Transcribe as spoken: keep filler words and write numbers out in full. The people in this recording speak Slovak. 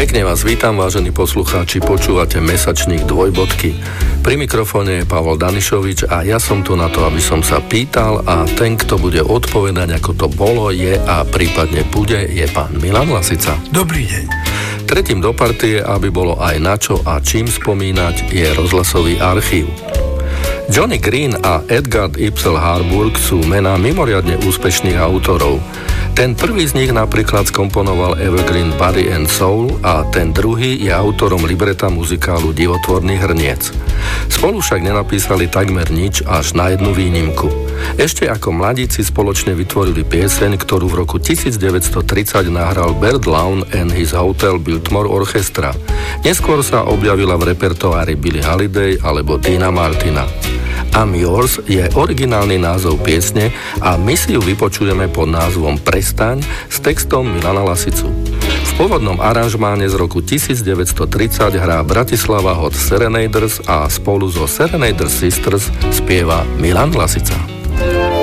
Pekne vás vítam, vážení poslucháči, počúvate mesačník Dvojbodky. Pri mikrofóne je Pavol Danišovič a ja som tu na to, aby som sa pýtal a ten, kto bude odpovedať, ako to bolo, je a prípadne bude, je pán Milan Lasica. Dobrý deň. Tretím do partie, aby bolo aj na čo a čím spomínať, je rozhlasový archív. Johnny Green a Edgar Ipsel Harburg sú mená mimoriadne úspešných autorov. Ten prvý z nich napríklad skomponoval Evergreen Body and Soul a ten druhý je autorom libreta muzikálu Divotvorný hrniec. Spolu však nenapísali takmer nič až na jednu výnimku. Ešte ako mladíci spoločne vytvorili pieseň, ktorú v roku devätnásťtridsať nahral Bert Lown and his Hotel Biltmore Orchestra. Neskôr sa objavila v repertoári Billie Holiday alebo Tina Martina. I'm Yours je originálny názov piesne a my si ju vypočujeme pod názvom Prestaň s textom Milana Lasicu. V pôvodnom aranžmáne z roku devätnásťtridsať hrá Bratislava Hot Serenaders a spolu so Serenader Sisters spieva Milan Lasica.